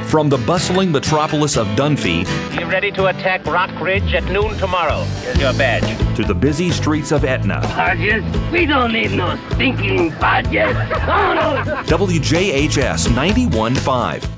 From the bustling metropolis of Dunphy Be ready to attack Rock Ridge at noon tomorrow. Here's your badge. to the busy streets of Etna, Badges? We don't need no stinking badges. Oh, no. WJHS 91.5